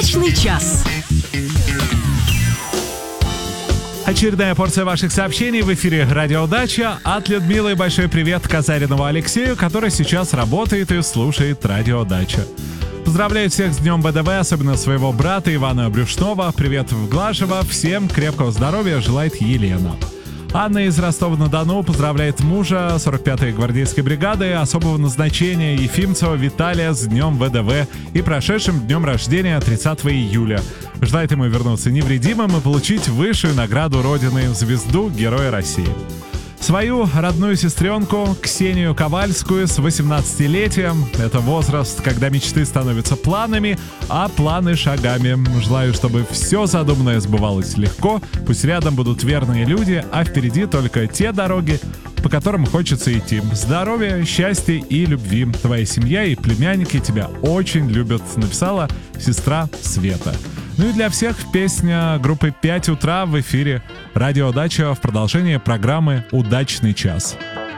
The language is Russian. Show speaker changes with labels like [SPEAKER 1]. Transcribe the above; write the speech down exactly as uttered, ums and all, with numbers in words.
[SPEAKER 1] Удачный час.
[SPEAKER 2] Очередная порция ваших сообщений в эфире «Радио Дача». От Людмилы большой привет Казаринову Алексею, который сейчас работает и слушает «Радио Дача». Поздравляю всех с Днем ВДВ, особенно своего брата Ивана Брюшнова. Привет в Глажево. Всем крепкого здоровья желает Елена. Анна из Ростова-на-Дону поздравляет мужа сорок пятой гвардейской бригады особого назначения Ефимцева Виталия с Днем ВДВ и прошедшим днем рождения тридцатого июля. Желает ему вернуться невредимым и получить высшую награду Родины — звезду Героя России. Свою родную сестренку Ксению Ковальскую с восемнадцатилетием. Это возраст, когда мечты становятся планами, а планы шагами. Желаю, чтобы все задуманное сбывалось легко. Пусть рядом будут верные люди, а впереди только те дороги, по которым хочется идти. Здоровья, счастья и любви. Твоя семья и племянники тебя очень любят, написала сестра Света. Ну и для всех песня группы «пять утра» в эфире «Радио Дача» в продолжении программы «Удачный час».